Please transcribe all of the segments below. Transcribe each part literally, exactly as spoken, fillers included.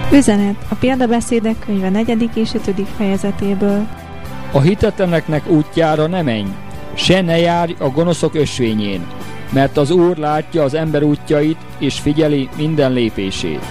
Üzenet a Példabeszédek könyve negyedik és ötödik fejezetéből. A hitetleneknek útjára ne menj, se ne járj a gonoszok ösvényén, mert az Úr látja az ember útjait, és figyeli minden lépését.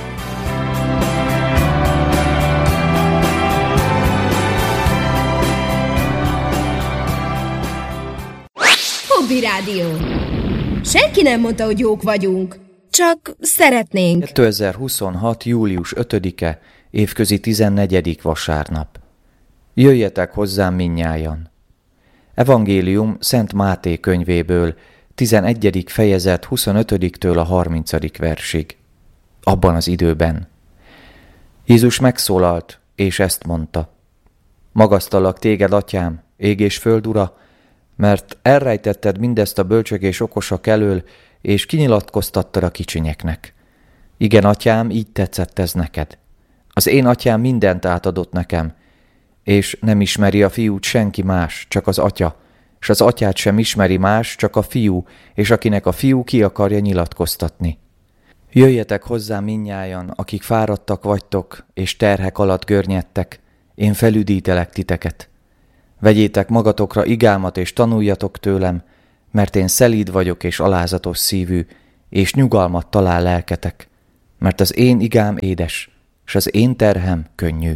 Hobby Rádió. Senki nem mondta, hogy jók vagyunk, csak szeretnénk. kétezer-huszonhat. július ötödike, évközi tizennegyedik vasárnap. Jöjjetek hozzám mindnyájan. Evangélium Szent Máté könyvéből, tizenegyedik fejezet huszonötödiktől a harmincadik versig. Abban az időben. Jézus megszólalt, és ezt mondta. Magasztallak téged, atyám, ég és föld ura, mert elrejtetted mindezt a bölcsök és okosak elől, és kinyilatkoztattad a kicsinyeknek. Igen, atyám, így tetszett ez neked. Az én atyám mindent átadott nekem, és nem ismeri a fiút senki más, csak az atya, és az atyát sem ismeri más, csak a fiú, és akinek a fiú ki akarja nyilatkoztatni. Jöjjetek hozzám mindnyájan, akik fáradtak vagytok, és terhek alatt görnyedtek, én felüdítelek titeket. Vegyétek magatokra igámat, és tanuljatok tőlem, mert én szelíd vagyok és alázatos szívű, és nyugalmat talál lelketek, mert az én igám édes, és az én terhem könnyű.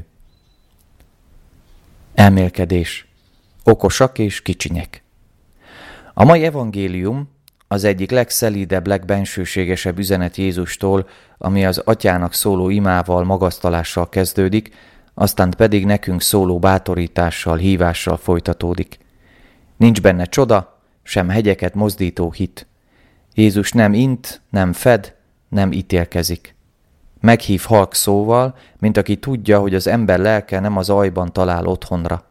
Elmélkedés. Okosak és kicsinyek. A mai evangélium az egyik legszelídebb, legbensőségesebb üzenet Jézustól, ami az atyának szóló imával, magasztalással kezdődik, aztán pedig nekünk szóló bátorítással, hívással folytatódik. Nincs benne csoda, sem hegyeket mozdító hit. Jézus nem int, nem fed, nem ítélkezik. Meghív halk szóval, mint aki tudja, hogy az ember lelke nem az aljban talál otthonra.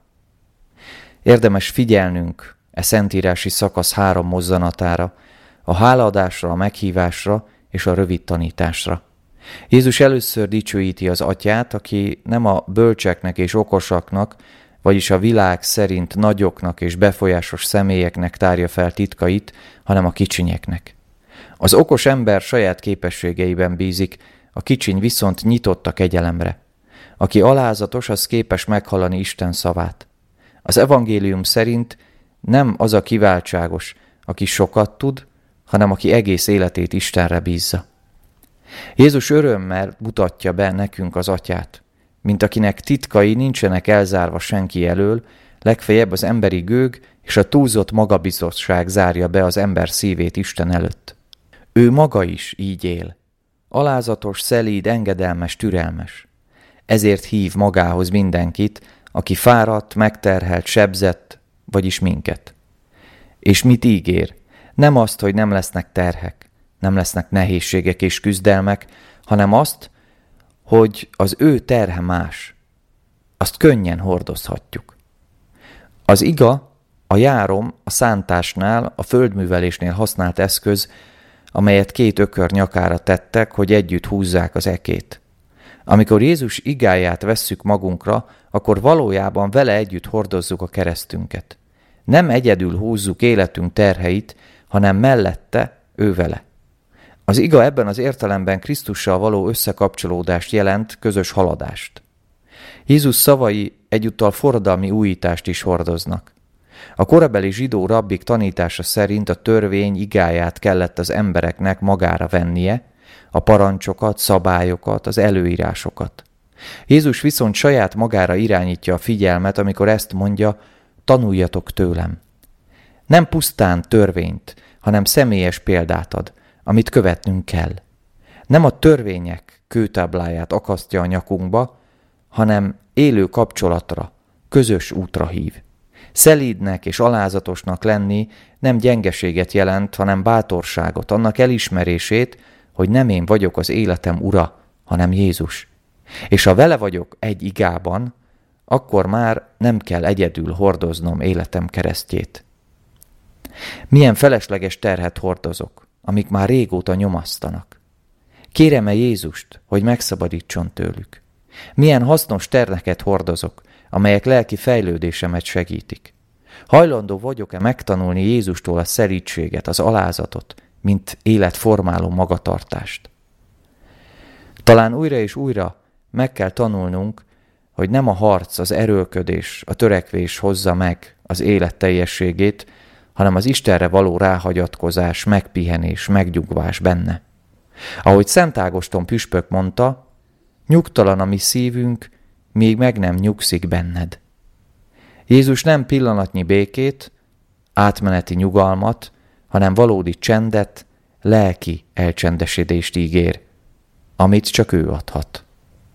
Érdemes figyelnünk e szentírási szakasz három mozzanatára, a hálaadásra, a meghívásra és a rövid tanításra. Jézus először dicsőíti az atyát, aki nem a bölcseknek és okosaknak, vagyis a világ szerint nagyoknak és befolyásos személyeknek tárja fel titkait, hanem a kicsinyeknek. Az okos ember saját képességeiben bízik, a kicsiny viszont nyitott a kegyelemre. Aki alázatos, az képes meghallani Isten szavát. Az evangélium szerint nem az a kiváltságos, aki sokat tud, hanem aki egész életét Istenre bízza. Jézus örömmel mutatja be nekünk az atyát, mint akinek titkai nincsenek elzárva senki elől, legfeljebb az emberi gőg és a túlzott magabiztosság zárja be az ember szívét Isten előtt. Ő maga is így él. Alázatos, szelíd, engedelmes, türelmes. Ezért hív magához mindenkit, aki fáradt, megterhelt, sebzett, vagyis minket. És mit ígér? Nem azt, hogy nem lesznek terhek, nem lesznek nehézségek és küzdelmek, hanem azt, hogy az ő terhe más. Azt könnyen hordozhatjuk. Az iga, a járom, a szántásnál, a földművelésnél használt eszköz, amelyet két ökör nyakára tettek, hogy együtt húzzák az ekét. Amikor Jézus igáját vesszük magunkra, akkor valójában vele együtt hordozzuk a keresztünket. Nem egyedül húzzuk életünk terheit, hanem mellette ő vele. Az iga ebben az értelemben Krisztussal való összekapcsolódást jelent, közös haladást. Jézus szavai egyúttal forradalmi újítást is hordoznak. A korabeli zsidó rabbik tanítása szerint a törvény igáját kellett az embereknek magára vennie, a parancsokat, szabályokat, az előírásokat. Jézus viszont saját magára irányítja a figyelmet, amikor ezt mondja, tanuljatok tőlem. Nem pusztán törvényt, hanem személyes példát ad, amit követnünk kell. Nem a törvények kőtábláját akasztja a nyakunkba, hanem élő kapcsolatra, közös útra hív. Szelídnek és alázatosnak lenni nem gyengeséget jelent, hanem bátorságot, annak elismerését, hogy nem én vagyok az életem ura, hanem Jézus. És ha vele vagyok egy igában, akkor már nem kell egyedül hordoznom életem keresztjét. Milyen felesleges terhet hordozok, amik már régóta nyomasztanak. Kérem-e Jézust, hogy megszabadítson tőlük? Milyen hasznos terheket hordozok, amelyek lelki fejlődésemet segítik? Hajlandó vagyok-e megtanulni Jézustól a szelídséget, az alázatot, mint életformáló magatartást? Talán újra és újra meg kell tanulnunk, hogy nem a harc, az erőlködés, a törekvés hozza meg az élet teljességét, hanem az Istenre való ráhagyatkozás, megpihenés, megnyugvás benne. Ahogy Szent Ágoston püspök mondta, nyugtalan a mi szívünk, míg meg nem nyugszik benned. Jézus nem pillanatnyi békét, átmeneti nyugalmat, hanem valódi csendet, lelki elcsendesedést ígér, amit csak ő adhat.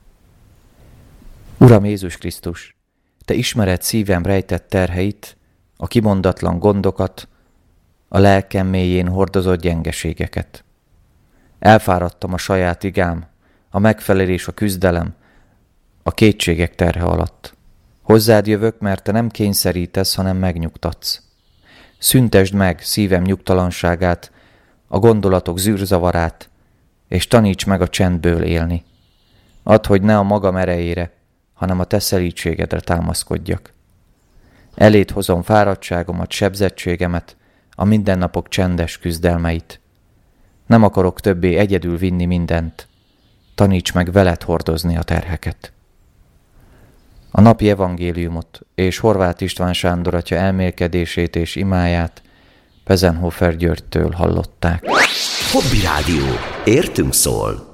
Uram Jézus Krisztus, Te ismered szívem rejtett terheit, a kimondatlan gondokat, a lelkem mélyén hordozott gyengeségeket. Elfáradtam a saját igám, a megfelelés, a küzdelem, a kétségek terhe alatt. Hozzád jövök, mert Te nem kényszerítesz, hanem megnyugtatsz. Szüntesd meg szívem nyugtalanságát, a gondolatok zűrzavarát, és taníts meg a csendből élni. Add, hogy ne a magam erejére, hanem a Te szelídségedre támaszkodjak. Eléd hozom fáradtságomat, sebzettségemet, a mindennapok csendes küzdelmeit. Nem akarok többé egyedül vinni mindent, taníts meg veled hordozni a terheket. A napi evangéliumot és Horváth István Sándor atya elmélkedését és imáját Pezenhofer Györgytől hallották. Hobby Rádió. Értünk szól.